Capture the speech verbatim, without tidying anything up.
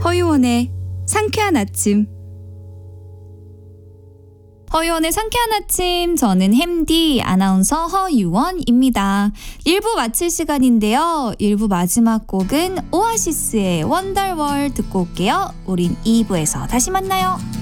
허유원의 상쾌한 아침. 허유원의 상쾌한 아침, 저는 햄디 아나운서 허유원입니다. 일 부 마칠 시간인데요. 일 부 마지막 곡은 오아시스의 원더월 듣고 올게요. 우린 이 부에서 다시 만나요.